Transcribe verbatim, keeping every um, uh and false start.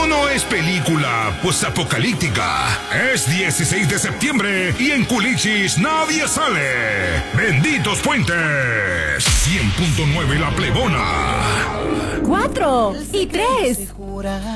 no es película postapocalíptica. Es dieciséis de septiembre y en Culichis nadie sale. Benditos puentes. cien punto nueve La Plebona. Cuatro y tres.